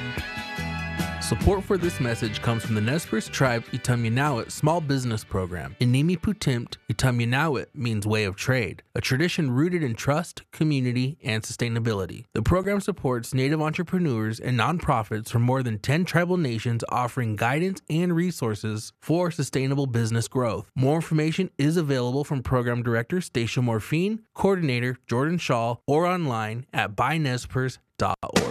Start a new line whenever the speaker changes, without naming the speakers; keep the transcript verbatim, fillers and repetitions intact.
Support for this message comes from the Nez Perce Tribe Itamyanawit Small Business Program. Inimi Putimpt, Itamyanawit means way of trade, a tradition rooted in trust, community, and sustainability. The program supports Native entrepreneurs and nonprofits from more than ten tribal nations, offering guidance and resources for sustainable business growth. More information is available from Program Director Stacia Morphine, Coordinator Jordan Shaw, or online at buy nez perce dot org.